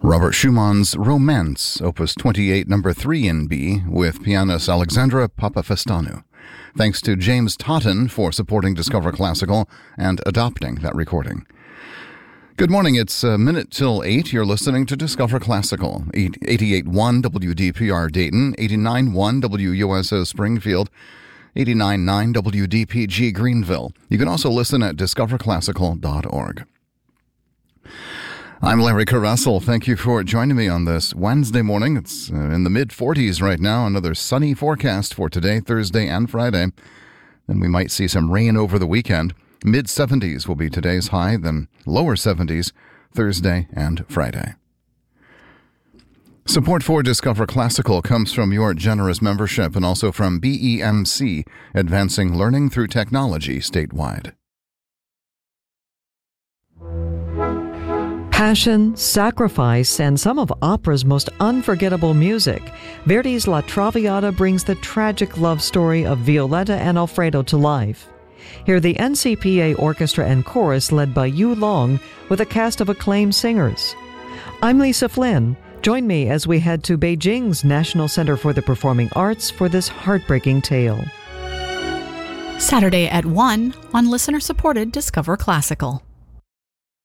Robert Schumann's Romance, Opus 28, number 3 in B, with pianist Alexandra Papafestanu. Thanks to James Totten for supporting Discover Classical and adopting that recording. Good morning, it's a minute till 8. You're listening to Discover Classical, 88.1 WDPR Dayton, 89.1 WUSO Springfield, 89.9 WDPG Greenville. You can also listen at discoverclassical.org. I'm Larry Caressel. Thank you for joining me on this Wednesday morning. It's in the mid-40s right now. Another sunny forecast for today, Thursday, and Friday. Then we might see some rain over the weekend. Mid-70s will be today's high, then lower 70s Thursday and Friday. Support for Discover Classical comes from your generous membership and also from BEMC, Advancing Learning Through Technology statewide. Passion, sacrifice, and some of opera's most unforgettable music, Verdi's La Traviata brings the tragic love story of Violetta and Alfredo to life. Hear the NCPA Orchestra and Chorus led by Yu Long with a cast of acclaimed singers. I'm Lisa Flynn. Join me as we head to Beijing's National Center for the Performing Arts for this heartbreaking tale. Saturday at 1 on listener-supported Discover Classical.